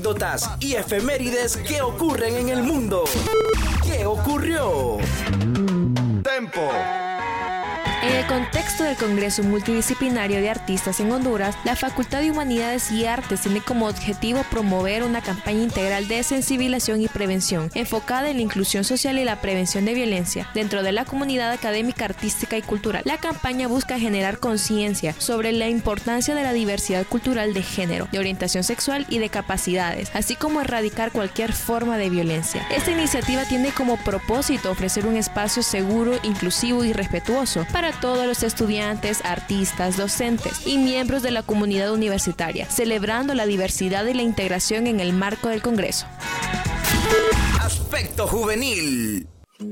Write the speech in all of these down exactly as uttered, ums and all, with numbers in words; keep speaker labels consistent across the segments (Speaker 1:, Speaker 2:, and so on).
Speaker 1: anécdotas y efemérides que ocurren en el mundo. ¿Qué ocurrió? Tempo.
Speaker 2: En el contexto del Congreso Multidisciplinario de Artistas en Honduras, la Facultad de Humanidades y Artes tiene como objetivo promover una campaña integral de sensibilización y prevención, enfocada en la inclusión social y la prevención de violencia dentro de la comunidad académica, artística y cultural. La campaña busca generar conciencia sobre la importancia de la diversidad cultural de género, de orientación sexual y de capacidades, así como erradicar cualquier forma de violencia. Esta iniciativa tiene como propósito ofrecer un espacio seguro, inclusivo y respetuoso para todos los estudiantes, artistas, docentes y miembros de la comunidad universitaria, celebrando la diversidad y la integración en el marco del Congreso.
Speaker 1: Aspecto juvenil.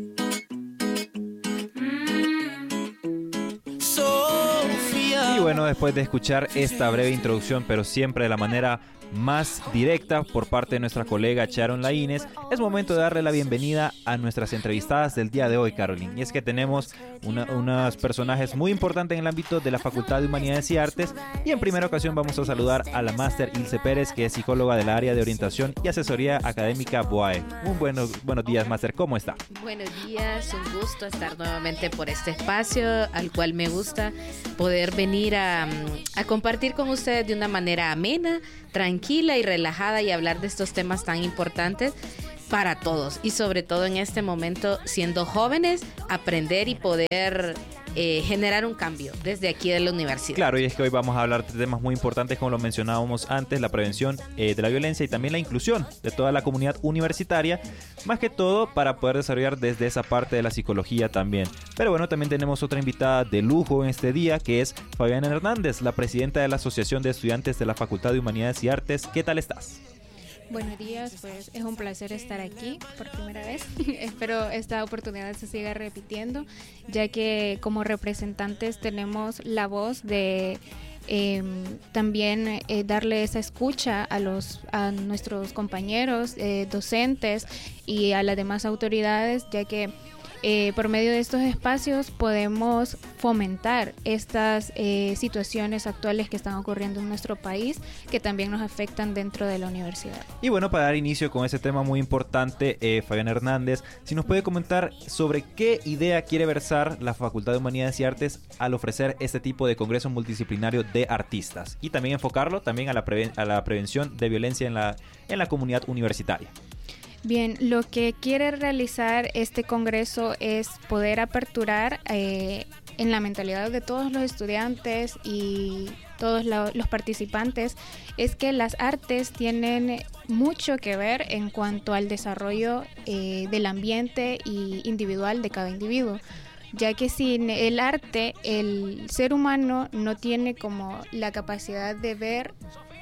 Speaker 3: Y bueno, después de escuchar esta breve introducción, pero siempre de la manera más directa por parte de nuestra colega Sharon Laínez, es momento de darle la bienvenida a nuestras entrevistadas del día de hoy, Caroline. Y es que tenemos una, unos personajes muy importantes en el ámbito de la Facultad de Humanidades y Artes. Y en primera ocasión vamos a saludar a la máster Ilse Pérez, que es psicóloga del área de orientación y asesoría académica B O A E. Muy buenos, buenos días, máster. ¿Cómo está?
Speaker 4: Buenos días, un gusto estar nuevamente por este espacio al cual me gusta poder venir a, a compartir con ustedes de una manera amena, tranquila y relajada y hablar de estos temas tan importantes para todos y sobre todo en este momento siendo jóvenes, aprender y poder eh, generar un cambio desde aquí de la universidad.
Speaker 3: Claro, y es que hoy vamos a hablar de temas muy importantes como lo mencionábamos antes, la prevención eh, de la violencia y también la inclusión de toda la comunidad universitaria, más que todo para poder desarrollar desde esa parte de la psicología también. Pero bueno, también tenemos otra invitada de lujo en este día, que es Fabiana Hernández, la presidenta de la Asociación de Estudiantes de la Facultad de Humanidades y Artes. ¿Qué tal estás?
Speaker 5: Buenos días, pues es un placer estar aquí por primera vez. Espero esta oportunidad se siga repitiendo, ya que como representantes tenemos la voz de eh, también eh, darle esa escucha a los a nuestros compañeros eh, docentes y a las demás autoridades, ya que Eh, por medio de estos espacios podemos fomentar estas eh, situaciones actuales que están ocurriendo en nuestro país, que también nos afectan dentro de la universidad.
Speaker 3: Y bueno, para dar inicio con ese tema muy importante, eh, Fabián Hernández, si nos puede comentar sobre qué idea quiere versar la Facultad de Humanidades y Artes al ofrecer este tipo de congreso multidisciplinario de artistas y también enfocarlo también a la, preven- a la prevención de violencia en la, en la comunidad universitaria.
Speaker 5: Bien, lo que quiere realizar este congreso es poder aperturar eh, en la mentalidad de todos los estudiantes y todos la, los participantes, es que las artes tienen mucho que ver en cuanto al desarrollo eh, del ambiente y individual de cada individuo, ya que sin el arte el ser humano no tiene como la capacidad de ver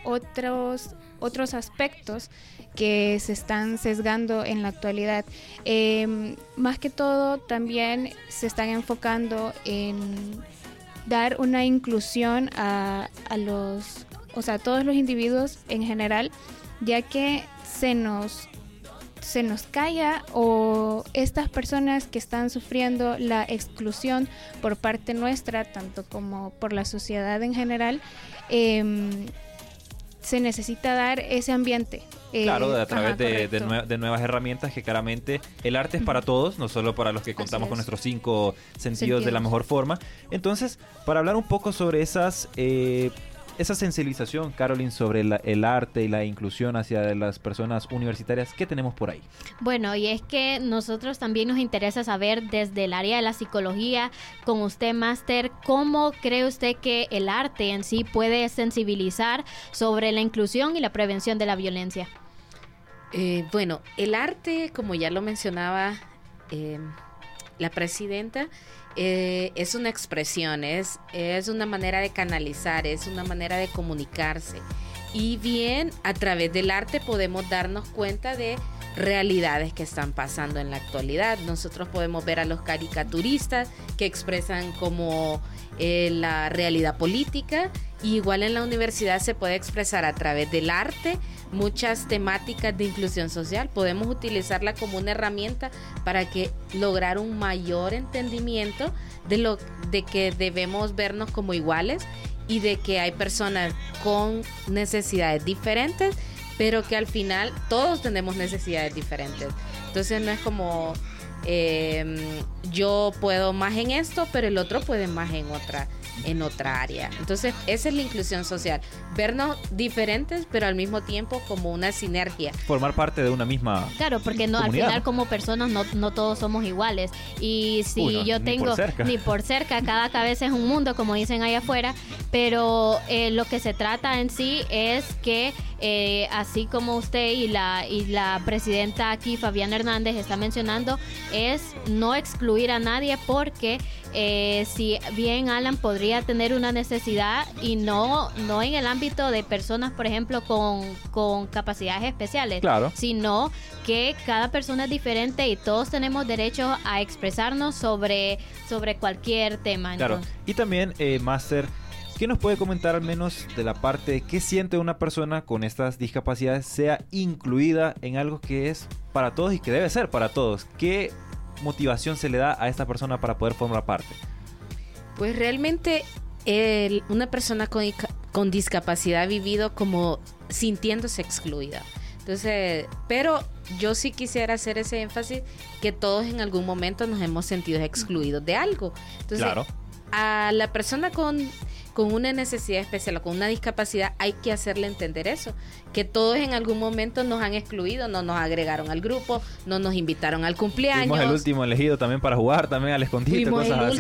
Speaker 5: otros otros aspectos que se están sesgando en la actualidad. Eh, más que todo también se están enfocando en dar una inclusión a, a los, o sea, a todos los individuos en general, ya que se nos se nos calla o estas personas que están sufriendo la exclusión por parte nuestra, tanto como por la sociedad en general, eh, se necesita dar ese ambiente. Eh,
Speaker 3: claro, a través
Speaker 5: ajá,
Speaker 3: de, de, nue- de nuevas herramientas que claramente el arte es para todos, no solo para los que contamos con nuestros cinco sentidos, sentidos de la mejor forma. Entonces, para hablar un poco sobre esas... Eh, esa sensibilización, Caroline, sobre la, el arte y la inclusión hacia las personas universitarias, ¿qué tenemos por ahí?
Speaker 6: Bueno, y es que nosotros también nos interesa saber desde el área de la psicología, con usted, máster, ¿cómo cree usted que el arte en sí puede sensibilizar sobre la inclusión y la prevención de la violencia?
Speaker 4: Eh, bueno, el arte, como ya lo mencionaba eh, la presidenta, Eh, es una expresión, es, es una manera de canalizar, es una manera de comunicarse. Y bien, a través del arte podemos darnos cuenta de realidades que están pasando en la actualidad. Nosotros podemos ver a los caricaturistas que expresan como eh, la realidad política. Y igual en la universidad se puede expresar a través del arte muchas temáticas de inclusión social. Podemos utilizarla como una herramienta para que lograr un mayor entendimiento de lo de que debemos vernos como iguales y de que hay personas con necesidades diferentes pero que al final todos tenemos necesidades diferentes. Entonces no es como eh, yo puedo más en esto, pero el otro puede más en otra en otra área. Entonces esa es la inclusión social, vernos diferentes pero al mismo tiempo como una sinergia,
Speaker 3: formar parte de una misma
Speaker 6: claro, porque no, al final como personas no, no todos somos iguales, y si
Speaker 3: Uy, no,
Speaker 6: yo
Speaker 3: ni
Speaker 6: tengo
Speaker 3: por cerca.
Speaker 6: ni por cerca, cada cabeza es un mundo, como dicen allá afuera, pero eh, lo que se trata en sí es que eh, así como usted y la y la presidenta aquí, Fabiana Hernández, está mencionando, es no excluir a nadie, porque eh, si bien Alan podría tener una necesidad, y no no en el ámbito de personas, por ejemplo, con, con capacidades especiales,
Speaker 3: Claro.
Speaker 6: sino que cada persona es diferente y todos tenemos derecho a expresarnos sobre, sobre cualquier tema.
Speaker 3: Claro,
Speaker 6: Entonces,
Speaker 3: y también, eh, Master, ¿qué nos puede comentar al menos de la parte de qué siente una persona con estas discapacidades sea incluida en algo que es para todos y que debe ser para todos? ¿Qué motivación se le da a esta persona para poder formar parte?
Speaker 4: pues realmente el, una persona con, con discapacidad ha vivido como sintiéndose excluida. Entonces, pero yo sí quisiera hacer ese énfasis que todos en algún momento nos hemos sentido excluidos de algo. Entonces,
Speaker 3: Claro.
Speaker 4: a la persona con, con una necesidad especial o con una discapacidad hay que hacerle entender eso, que todos en algún momento nos han excluido, no nos agregaron al grupo, no nos invitaron al cumpleaños.
Speaker 3: Fuimos el último elegido también para jugar, también al escondite,
Speaker 4: Fuimos
Speaker 3: cosas
Speaker 4: el
Speaker 3: así.